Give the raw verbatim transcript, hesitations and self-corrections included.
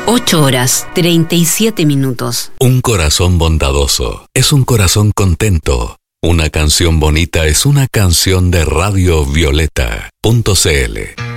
ocho horas, treinta y siete minutos. Un corazón bondadoso es un corazón contento. Una canción bonita es una canción de Radio Violeta punto c l.